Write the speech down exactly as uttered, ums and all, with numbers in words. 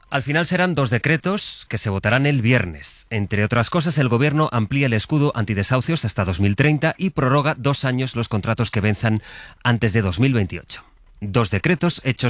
Al final serán dos decretos que se votarán el viernes. Entre otras cosas, el Gobierno amplía el escudo antidesahucios hasta dos mil treinta y prorroga dos años los contratos que venzan antes de dos mil veintiocho. Dos decretos hechos